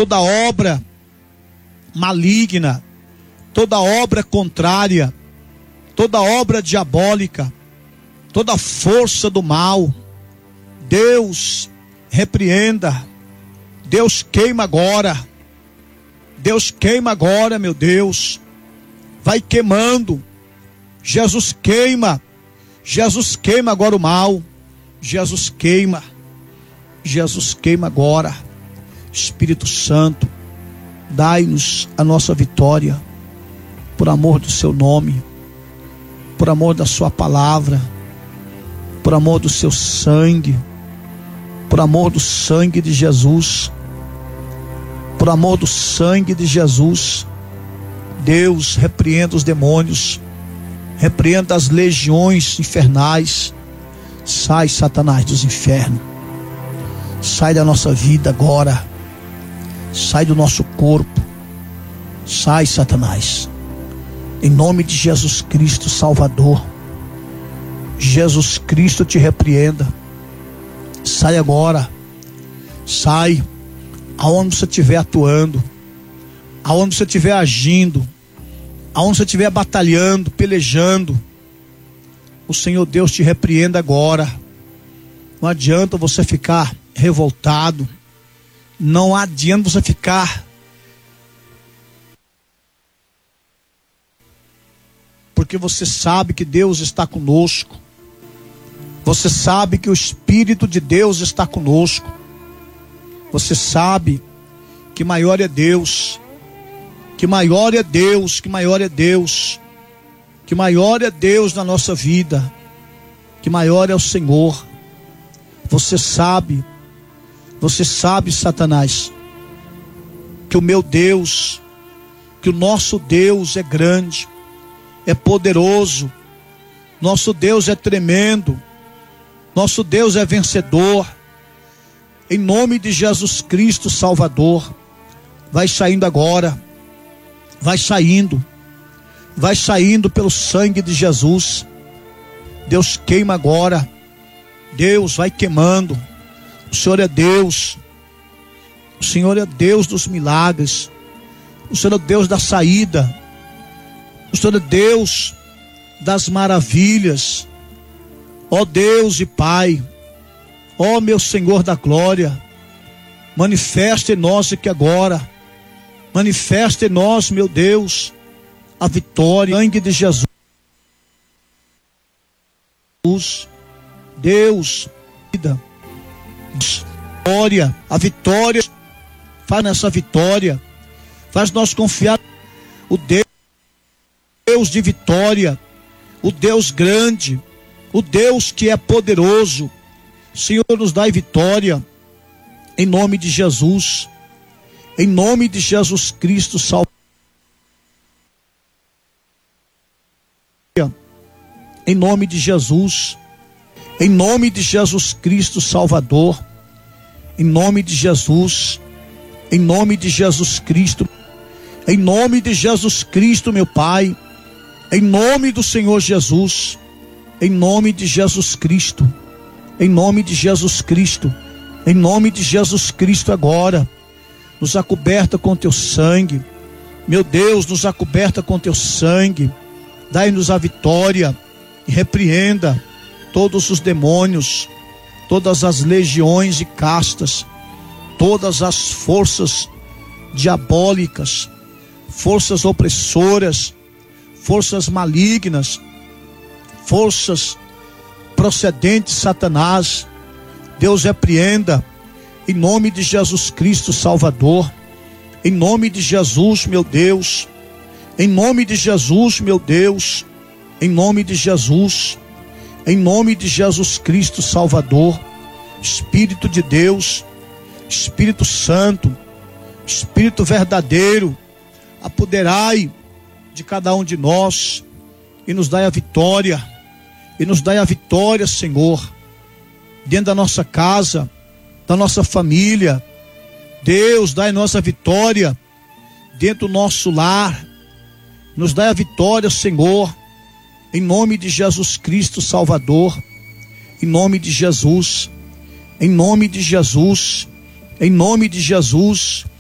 toda obra maligna, toda obra contrária, toda obra diabólica, toda força do mal, Deus repreenda. Deus queima agora. Deus queima agora, meu Deus. Vai queimando. Jesus queima. Jesus queima agora o mal. Jesus queima. Jesus queima agora. Espírito Santo, dai-nos a nossa vitória, por amor do seu nome, por amor da sua palavra, por amor do seu sangue, por amor do sangue de Jesus, por amor do sangue de Jesus. Deus, repreenda os demônios, repreenda as legiões infernais. Sai, Satanás, dos infernos. Sai da nossa vida agora. Sai do nosso corpo. Sai, Satanás. Em nome de Jesus Cristo, Salvador. Jesus Cristo te repreenda. Sai agora. Sai. Aonde você estiver atuando, aonde você estiver agindo, aonde você estiver batalhando, pelejando, o Senhor Deus te repreenda agora. Não adianta você ficar revoltado. Não adianta você ficar, porque você sabe que Deus está conosco. Você sabe que o Espírito de Deus está conosco. Você sabe que maior é Deus, que maior é Deus, que maior é Deus, que maior é Deus na nossa vida, que maior é o Senhor. Você sabe, Satanás, que o meu Deus, que o nosso Deus é grande, é poderoso, nosso Deus é tremendo, nosso Deus é vencedor. Em nome de Jesus Cristo, Salvador, vai saindo agora, vai saindo pelo sangue de Jesus. Deus queima agora, Deus vai queimando. O Senhor é Deus, o Senhor é Deus dos milagres, o Senhor é Deus da saída, o Senhor é Deus das maravilhas. Ó Deus e Pai, ó meu Senhor da glória, manifesta em nós aqui agora, manifesta em nós, meu Deus, a vitória, o sangue de Jesus. Deus, vida, vitória, a vitória, faz nessa vitória, faz nós confiar, o Deus de vitória, o Deus grande, o Deus que é poderoso. Senhor, nos dai vitória, em nome de Jesus, em nome de Jesus Cristo, Salvador. Em nome de Jesus, em nome de Jesus Cristo, Salvador, em nome de Jesus, em nome de Jesus Cristo, em nome de Jesus Cristo, meu Pai, em nome do Senhor Jesus, em nome de Jesus Cristo, em nome de Jesus Cristo, em nome de Jesus Cristo agora, nos acoberta com teu sangue, meu Deus, nos acoberta com teu sangue, dai-nos a vitória e repreenda todos os demônios, todas as legiões e castas, todas as forças diabólicas, forças opressoras, forças malignas, forças procedentes de Satanás. Deus repreenda em nome de Jesus Cristo, Salvador, em nome de Jesus, meu Deus, em nome de Jesus, meu Deus, em nome de Jesus, em nome de Jesus Cristo, Salvador. Espírito de Deus, Espírito Santo, Espírito verdadeiro, apoderai de cada um de nós e nos dai a vitória, Senhor, dentro da nossa casa, da nossa família. Deus, dai nossa vitória dentro do nosso lar, nos dai a vitória, Senhor, em nome de Jesus Cristo, Salvador, em nome de Jesus, em nome de Jesus, em nome de Jesus,